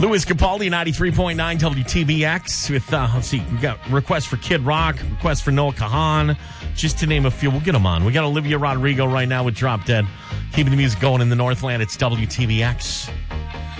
Louis Capaldi, 93.9 WTBX with, let's see, we got requests for Kid Rock, requests for Noah Kahan, just to name a few. We'll get them on. We got Olivia Rodrigo right now with Drop Dead. Keeping the music going in the Northland. It's WTBX.